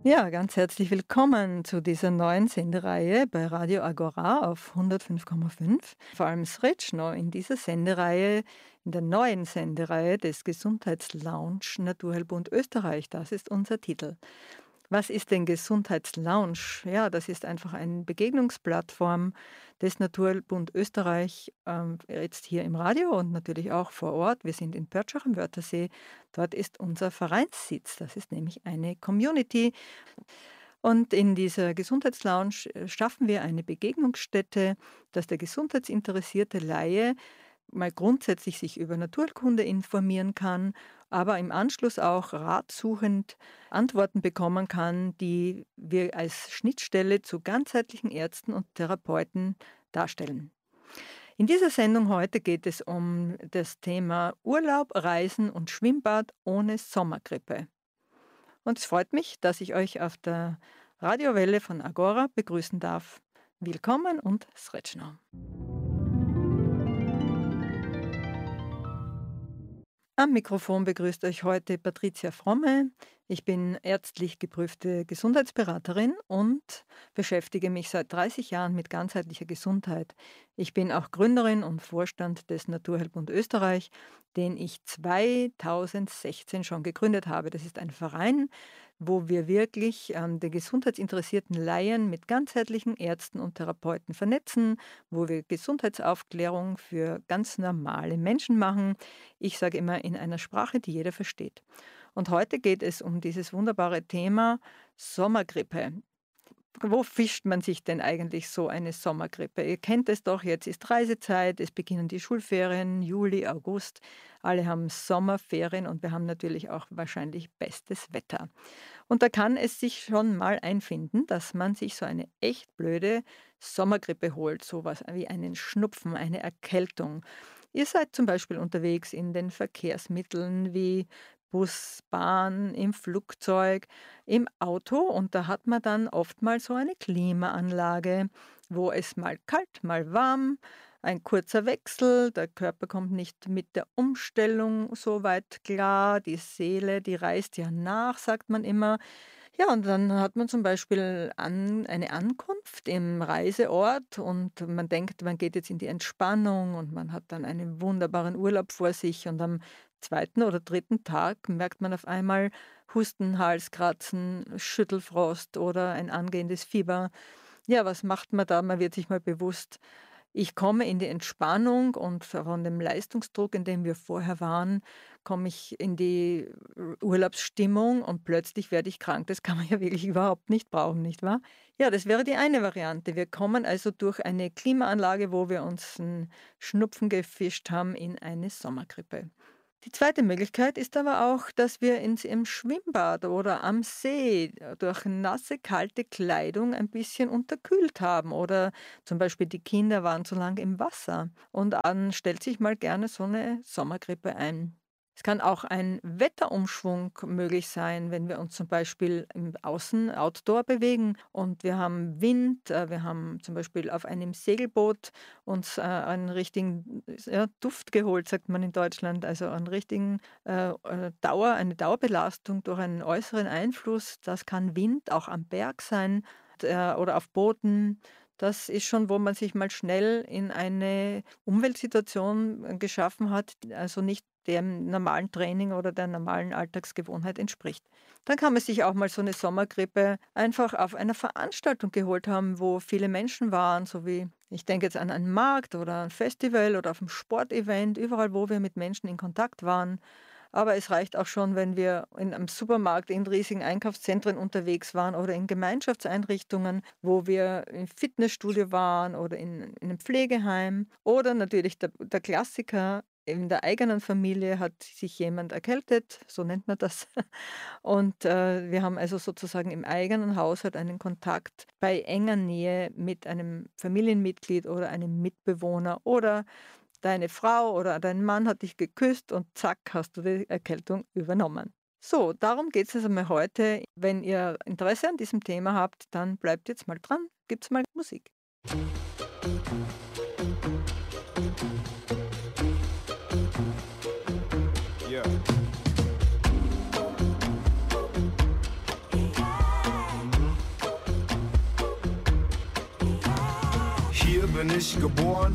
Ja, ganz herzlich willkommen zu dieser neuen Sendereihe bei Radio Agora auf 105,5. Vor allem Srećno in dieser Sendereihe, in der neuen Sendereihe des Gesundheitslounge Naturheilbund Österreich. Das ist unser Titel. Was ist denn Gesundheitslounge? Ja, das ist einfach eine Begegnungsplattform des Naturheilbund Österreich, jetzt hier im Radio und natürlich auch vor Ort. Wir sind in Pörtschach am Wörthersee. Dort ist unser Vereinssitz. Das ist nämlich eine Community. Und in dieser Gesundheitslounge schaffen wir eine Begegnungsstätte, dass der gesundheitsinteressierte Laie mal grundsätzlich sich über Naturkunde informieren kann, aber im Anschluss auch ratsuchend Antworten bekommen kann, die wir als Schnittstelle zu ganzheitlichen Ärzten und Therapeuten darstellen. In dieser Sendung heute geht es um das Thema Urlaub, Reisen und Schwimmbad ohne Sommergrippe. Und es freut mich, dass ich euch auf der Radiowelle von Agora begrüßen darf. Willkommen und Srećno. Am Mikrofon begrüßt euch heute Patricia Fromme. Ich bin ärztlich geprüfte Gesundheitsberaterin und beschäftige mich seit 30 Jahren mit ganzheitlicher Gesundheit. Ich bin auch Gründerin und Vorstand des Naturheilbund Österreich, den ich 2016 schon gegründet habe. Das ist ein Verein, wo wir wirklich den gesundheitsinteressierten Laien mit ganzheitlichen Ärzten und Therapeuten vernetzen, wo wir Gesundheitsaufklärung für ganz normale Menschen machen. Ich sage immer in einer Sprache, die jeder versteht. Und heute geht es um dieses wunderbare Thema Sommergrippe. Wo fischt man sich denn eigentlich so eine Sommergrippe? Ihr kennt es doch, jetzt ist Reisezeit, es beginnen die Schulferien, Juli, August. Alle haben Sommerferien und wir haben natürlich auch wahrscheinlich bestes Wetter. Und da kann es sich schon mal einfinden, dass man sich so eine echt blöde Sommergrippe holt, sowas wie einen Schnupfen, eine Erkältung. Ihr seid zum Beispiel unterwegs in den Verkehrsmitteln wie Bus, Bahn, im Flugzeug, im Auto und da hat man dann oft mal so eine Klimaanlage, wo es mal kalt, mal warm, ein kurzer Wechsel, der Körper kommt nicht mit der Umstellung so weit klar, die Seele, die reist ja nach, sagt man immer. Ja, und dann hat man zum Beispiel eine Ankunft im Reiseort und man denkt, man geht jetzt in die Entspannung und man hat dann einen wunderbaren Urlaub vor sich und am zweiten oder dritten Tag merkt man auf einmal Husten, Halskratzen, Schüttelfrost oder ein angehendes Fieber. Ja, was macht man da? Man wird sich mal bewusst, ich komme in die Entspannung und von dem Leistungsdruck, in dem wir vorher waren, komme ich in die Urlaubsstimmung und plötzlich werde ich krank. Das kann man ja wirklich überhaupt nicht brauchen, nicht wahr? Ja, das wäre die eine Variante. Wir kommen also durch eine Klimaanlage, wo wir uns einen Schnupfen gefischt haben, in eine Sommergrippe. Die zweite Möglichkeit ist aber auch, dass wir im Schwimmbad oder am See durch nasse, kalte Kleidung ein bisschen unterkühlt haben oder zum Beispiel die Kinder waren zu lange im Wasser und dann stellt sich mal gerne so eine Sommergrippe ein. Es kann auch ein Wetterumschwung möglich sein, wenn wir uns zum Beispiel im Außen, Outdoor bewegen und wir haben Wind, wir haben zum Beispiel auf einem Segelboot uns einen richtigen ja, Duft geholt, sagt man in Deutschland, also einen richtigen eine Dauerbelastung durch einen äußeren Einfluss. Das kann Wind auch am Berg sein oder auf Booten. Das ist schon, wo man sich mal schnell in eine Umweltsituation geschaffen hat, also nicht dem normalen Training oder der normalen Alltagsgewohnheit entspricht. Dann kann man sich auch mal so eine Sommergrippe einfach auf einer Veranstaltung geholt haben, wo viele Menschen waren, so wie ich denke jetzt an einen Markt oder ein Festival oder auf einem Sportevent, überall, wo wir mit Menschen in Kontakt waren. Aber es reicht auch schon, wenn wir in einem Supermarkt, in riesigen Einkaufszentren unterwegs waren oder in Gemeinschaftseinrichtungen, wo wir im Fitnessstudio waren oder in einem Pflegeheim. Oder natürlich der Klassiker, in der eigenen Familie hat sich jemand erkältet, so nennt man das. Und wir haben also sozusagen im eigenen Haushalt einen Kontakt bei enger Nähe mit einem Familienmitglied oder einem Mitbewohner oder deine Frau oder dein Mann hat dich geküsst und zack, hast du die Erkältung übernommen. So, darum geht es also mal heute. Wenn ihr Interesse an diesem Thema habt, dann bleibt jetzt mal dran, gibt's mal Musik. Yeah. Hier bin ich geboren,